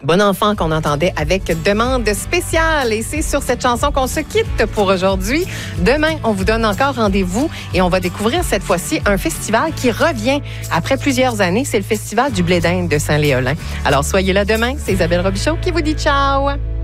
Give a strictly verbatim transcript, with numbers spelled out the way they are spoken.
Bon enfant qu'on entendait avec Demande spéciale. Et c'est sur cette chanson qu'on se quitte pour aujourd'hui. Demain, on vous donne encore rendez-vous et on va découvrir cette fois-ci un festival qui revient après plusieurs années. C'est le Festival du Blé d'Inde de Saint-Léolin. Alors, soyez là demain. C'est Isabelle Robichaud qui vous dit ciao.